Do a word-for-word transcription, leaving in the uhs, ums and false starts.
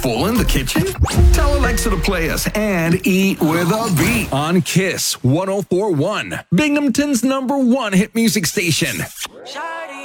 full in the kitchen? Tell Alexa to play us and eat with a beat on Kiss one oh four point one, Binghamton's number one hit music station.